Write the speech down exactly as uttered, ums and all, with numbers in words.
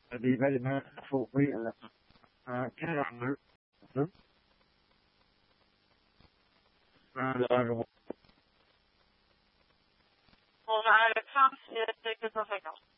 vì vậy mà phụ vị là à, cái lòng đúng à, là rồi On a le temps, c'est quelques conséquences.